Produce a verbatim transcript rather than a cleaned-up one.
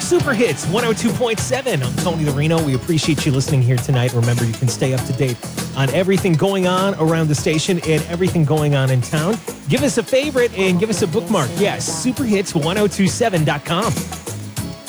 Super Hits one oh two point seven. I'm Tony Larino. We appreciate you listening here tonight. Remember, you can stay up to date on everything going on around the station and everything going on in town. Give us a favorite and give us a bookmark. Yes, super hits ten twenty-seven dot com.